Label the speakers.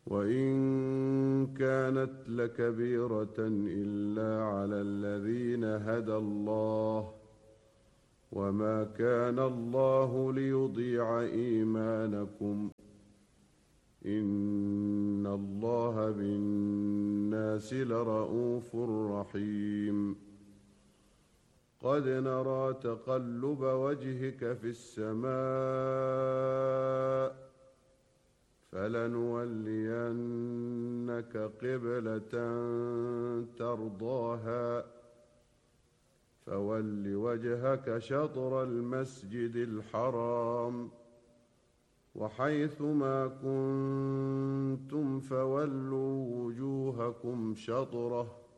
Speaker 1: وإن كانت لكبيرة إلا على الذين هدى الله، وما كان الله ليضيع إيمانكم، إن الله بالناس لرءوف رحيم. قد نرى تقلب وجهك في السماء، فلنولينك قبلة ترضاها، فول وجهك شطر المسجد الحرام، وحيث ما كنتم فولوا وجوهكم شطره،